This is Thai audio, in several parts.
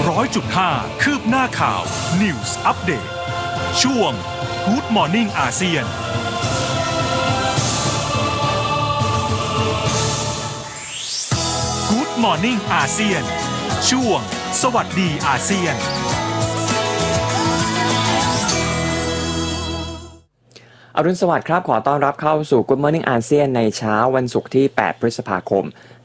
100.5 คืบหน้าข่าว News Update ช่วง Good Morning อาเซียนGood Morning อาเซียนช่วงสวัสดีอาเซียนอรุณสวัสดิ์ครับขอต้อนรับเข้าสู่ Good Morning อาเซียนในเช้าวันศุกร์ที่ 8 พฤษภาคม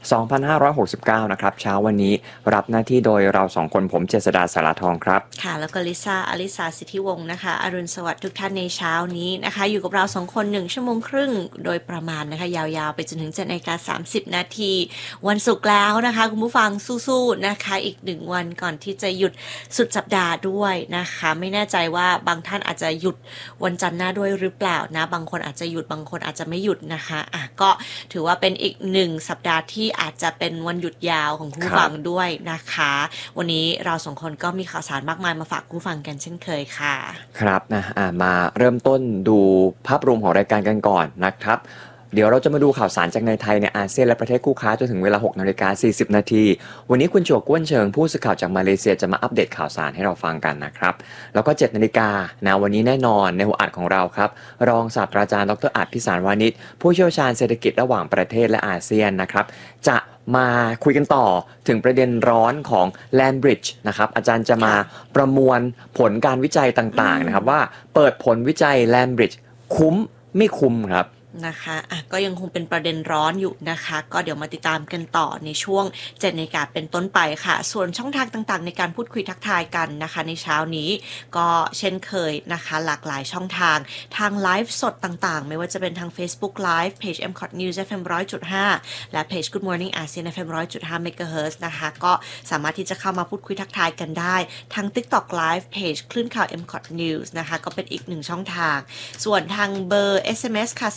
2569 นะครับเช้าวันนี้รับหน้าที่โดยเรา2คนผมเจษฎาสารทองครับค่ะแล้วก็ลิซ่าอลิสาสิทธิวงศ์นะคะอรุณสวัสดิ์ทุกท่านในเช้านี้นะคะอยู่กับเรา2คน1ชั่วโมงครึ่งโดยประมาณนะคะยาวๆไปจนถึง 7:30 นาทีวันศุกร์แล้วนะคะคุณผู้ฟังสู้ๆนะคะอีก1วันก่อนที่จะหยุดสุดสัปดาห์ด้วยนะคะไม่แน่ใจว่าบางท่านอาจจะหยุดวันจันทร์หน้าด้วยหรือเปล่านะบางคนอาจจะหยุดบางคนอาจจะไม่หยุดนะคะก็ถือว่าเป็นอีก1สัปดาห์ที่อาจจะเป็นวันหยุดยาวของผู้ฟังด้วยนะคะวันนี้เรา2คนก็มีข่าวสารมากมายมาฝากผู้ฟังกันเช่นเคยค่ะครับนะมาเริ่มต้นดูภาพรวมของรายการกันก่อนนะครับเดี๋ยวเราจะมาดูข่าวสารจากในไทยในอาเซียนและประเทศคู่ค้าจนถึงเวลา 6:40 นาทีวันนี้คุณจัวก้วนเชิงผู้สื่อข่าวจากมาเลเซียจะมาอัปเดตข่าวสารให้เราฟังกันนะครับแล้วก็ 7:00 นนะวันนี้แน่นอนในหัวอัดของเราครับรองศาสตราจารย์ดร.อัฏฐพิสารวานิชผู้เชี่ยวชาญเศรษฐกิจระหว่างประเทศและอาเซียนนะครับจะมาคุยกันต่อถึงประเด็นร้อนของ Land Bridge นะครับอาจารย์จะมาประมวลผลการวิจัยต่างๆนะครับว่าเปิดผลวิจัย Land Bridge คุ้มไม่คุ้มครับนะคะก็ยังคงเป็นประเด็นร้อนอยู่นะคะก็เดี๋ยวมาติดตามกันต่อในช่วง 7:00 นเป็นต้นไปค่ะส่วนช่องทางต่างๆในการพูดคุยทักทายกันนะคะในเช้านี้ก็เช่นเคยนะคะหลากหลายช่องทางไลฟ์สดต่างๆไม่ว่าจะเป็นทาง Facebook Live เพจ MCOT News FM 100.5 และเพจ Good Morning ASEAN FM 100.5 MHz นะคะก็สามารถที่จะเข้ามาพูดคุยทักทายกันได้ทาง TikTok Live เพจคลื่นข่าว MCOT News นะคะก็เป็นอีก1ช่องทางส่วนทางเบอร์ SMS ค่ะ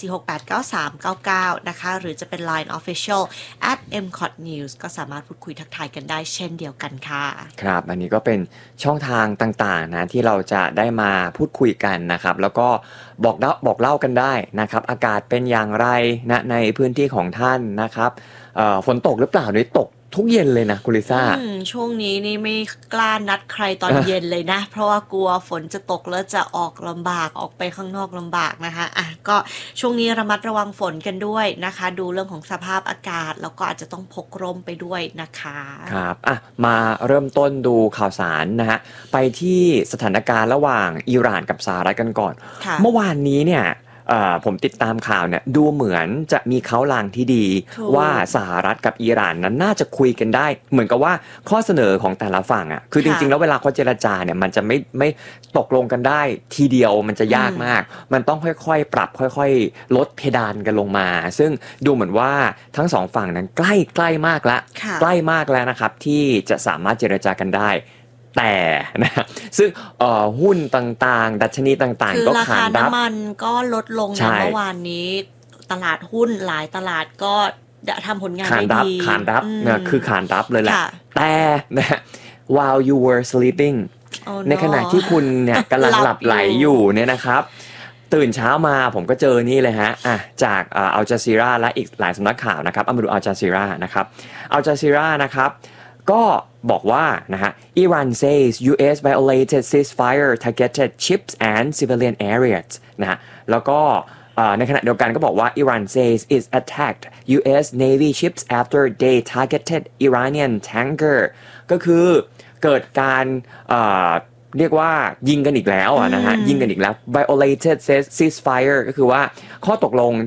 4689399นะคะหรือจะเป็น Line Official @mcotnews ก็สามารถพูดคุยทักทายกันได้เช่นเดียวกันค่ะครับอันนี้ก็เป็นช่องทางต่างๆนะที่เราจะได้มาพูดคุยกันนะครับแล้วก็บอกเล่ากันได้นะครับอากาศเป็นอย่างไรนะในพื้นที่ของท่านนะครับฝนตกหรือเปล่าหรือตกทุกเย็นเลยนะคุณลิซ่าช่วงนี้นี่ไม่กล้านัดใครตอนเย็นเลยนะเพราะว่ากลัวฝนจะตกแล้วจะออกลำบากออกไปข้างนอกลำบากนะคะก็ช่วงนี้ระมัดระวังฝนกันด้วยนะคะดูเรื่องของสภาพอากาศแล้วก็อาจจะต้องพกร่มไปด้วยนะคะครับมาเริ่มต้นดูข่าวสารนะฮะไปที่สถานการณ์ระหว่างอิหร่านกับสหรัฐกันก่อนเมื่อวานนี้เนี่ยผมติดตามข่าวเนี่ยดูเหมือนจะมีเค้าลางที่ดีว่าสหรัฐกับอิหร่านนั้นน่าจะคุยกันได้เหมือนกับว่าข้อเสนอของแต่ละฝั่งคือจริงๆแล้วเวลาเขาเจรจาเนี่ยมันจะไม่ตกลงกันได้ทีเดียวมันจะยากมากมันต้องค่อยๆปรับค่อยๆลดเพดานกันลงมาซึ่งดูเหมือนว่าทั้งสองฝั่งนั้นใกล้มากแล้วใกล้มากแล้วนะครับที่จะสามารถเจรจากันได้แต่นะซึ่งหุ้นต่างๆดัชนีต่างๆก็ขาดดับคือราคาน้ำมันก็ลดลงนะเมื่อวานนี้ตลาดหุ้นหลายตลาดก็ทำผลงานได้ดีขานรับเนี่ยคือขานรับเลยแหละแต่นะ while you were sleeping ในขณะที่คุณเนี่ยกำลังหลับไหลอยู่เนี่ยนะครับตื่นเช้ามาผมก็เจอนี่เลยฮะจากอัลจาซีราและอีกหลายสำนักข่าวนะครับเอามาดูอัลจาซีรานะครับอัลจาซีรานะครับก็บอกว่านะฮะ Iran says US violated ceasefire targeted ships and civilian areas นะฮะแล้วก็ในขณะเดียวกันก็บอกว่า Iran says it attacked US Navy ships after they targeted Iranian tanker ก็คือเกิดการเรียกว่ายิงกันอีกแล้วนะฮะยิงกันอีกแล้ว violated ceasefire ก็คือว่าข้อตกลง